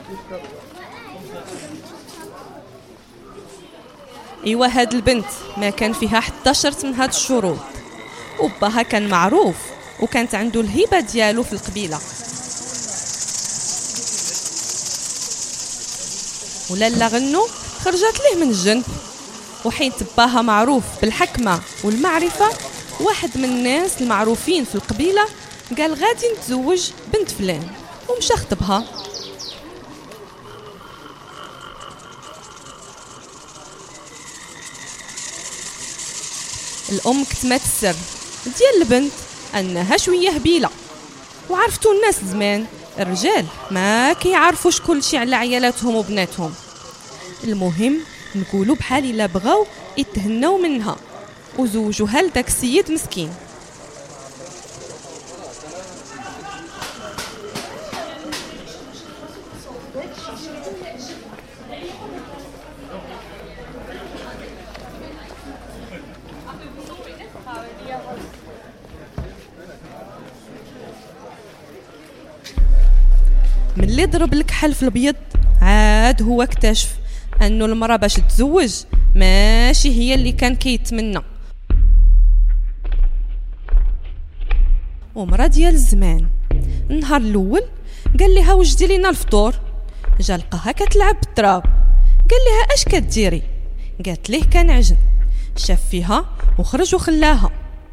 ايوا هاد البنت ما كان فيها حتى شرط من هاد الشروط، وباها كان معروف وكانت عنده الهبه ديالو في القبيله. ولالا غنو خرجت ليه من الجن، وحين باها معروف بالحكمه والمعرفه، واحد من الناس المعروفين في القبيله قال غادي نتزوج بنت فلان، ومشى خطبها. الام كتمات السر ديال البنت انها شويه هبيله، وعرفتوا الناس زمان الرجال ما كيعرفوش كل شيء على عيالاتهم وبناتهم. المهم نقولوا بحال الا بغاو يتهناو منها وزوجوها لداك السيد مسكين. من اللي ضرب لك حلف الابيض عاد هو اكتشف انه المراه باش تتزوج ماشي هي اللي كان كيتمنى. ومراه ديال الزمان النهار الاول قال لها وجدي لينا الفطور، جا لقاها كتلعب بالتراب، قال لها اش كديري؟ قالت ليه كنعجن، شاف فيها وخرج وخلاها.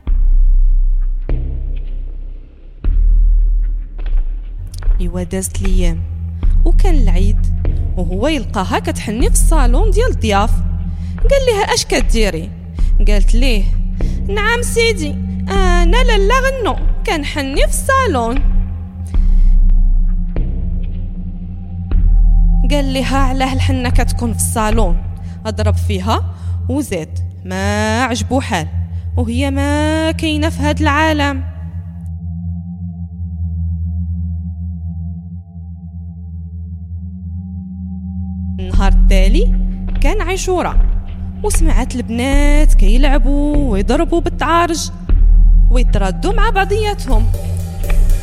ايوا دازت الايام وكان العيد، وهو يلقاها كتحني في الصالون ديال الضياف، قال لها اش كديري؟ قالت ليه نعم سيدي انا لالا غنو كنحني في الصالون. قال لها علاه الحنه كتكون في الصالون؟ اضرب فيها وزاد ما عجبو حال، وهي ما كاينه في هذا العالم. النهار التالي كان عاشوراء، وسمعت البنات كيلعبوا ويضربوا بالتعارج ويتردوا مع بعضياتهم.